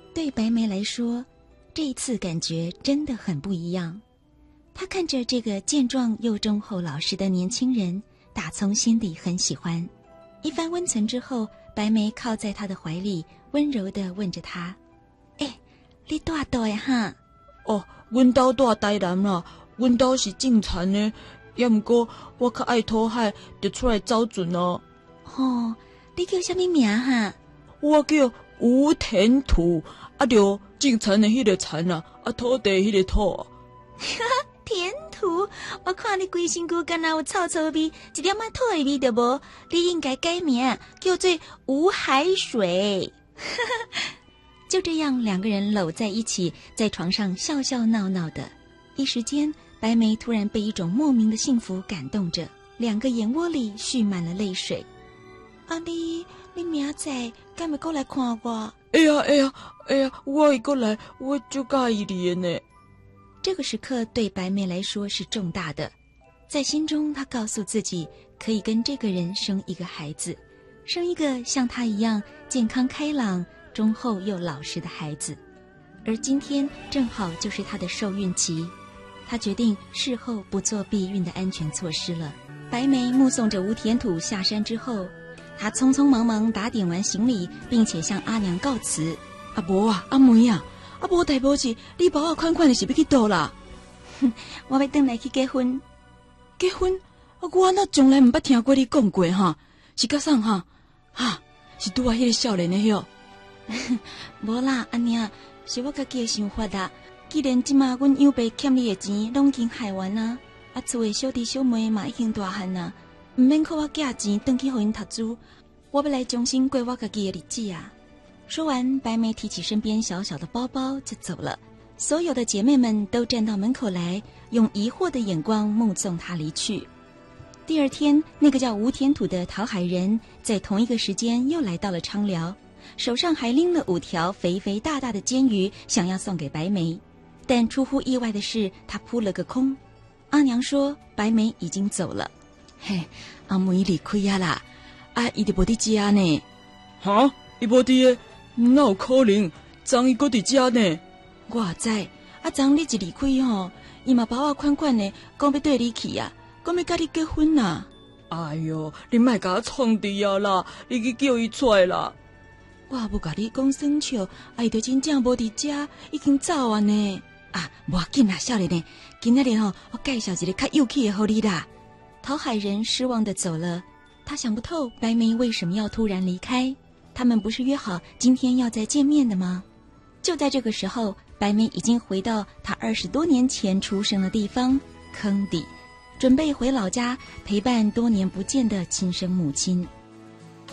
对白梅来说，这一次感觉真的很不一样。她看着这个健壮又忠厚老实的年轻人，打从心底很喜欢。一番温存之后，白梅靠在他的怀里，温柔地问着他：你住倒的哈？ 哦，阮兜住台南啦，阮兜是种田的，也毋过我较爱讨海，就出来走船啊。 哦，你叫什么名哈？ 我叫吴田土，就种田的迄个田啊，土地迄个土啊。 田土，我看你规身躯敢若有臭臭味，一点仔土的味都无。你应该改名叫做吴海水。就这样，两个人搂在一起，在床上笑笑闹闹的。一时间，白梅突然被一种莫名的幸福感动着，两个眼窝里蓄满了泪水。你明仔敢要过来看我？ 哎呀，我会过来，我就介意你的呢。 这个时刻对白梅来说是重大的，在心中她告诉自己，可以跟这个人生一个孩子，生一个像她一样健康开朗、忠厚又老实的孩子。而今天正好就是她的受孕期，她决定事后不做避孕的安全措施了。白梅目送着吴田土下山之后，她匆匆忙忙打点完行李，并且向阿娘告辞。 无啊，阿妹啊，无代表是你包我款款的是要去倒啦？ 我要回来去结婚。 结婚？我安那从来唔捌听过你讲过哈，是甲啥哈？是拄啊迄个少年的哟。 无啦，阿娘，是我家己的想法啦。既然即马阮幼爸欠你的钱拢已经还完啊，厝的小弟小妹嘛已经大汉啦，唔免靠我寄钱回去互因读书，我要来重新过我家己的日子啊。说完，白梅提起身边小小的包包就走了。所有的姐妹们都站到门口来，用疑惑的眼光目送她离去。第二天，那个叫吴田土的讨海人在同一个时间又来到了昌寮，手上还拎了5条肥肥大大的煎鱼，想要送给白梅。但出乎意外的是，他扑了个空。阿娘说白梅已经走了。 阿妹离开啊啦，伊就无伫家呢。哈，伊无伫的，哪有可能？昨伊搁伫家呢。 我也知，昨你一离开吼，伊嘛包我款款的，讲要对你去啊，讲要甲你结婚啊。 哎哟，你莫甲我创治啊啦，你去叫伊出来啦。 我无甲你讲生笑，伊就真正无伫家，已经走啊呢。无要紧啦，少年呢，今仔日我介绍一个较有气的互你啦。讨海人失望地走了，他想不透白梅为什么要突然离开，他们不是约好今天要再见面的吗？就在这个时候，白梅已经回到她20多年前出生的地方坑底，准备回老家陪伴多年不见的亲生母亲。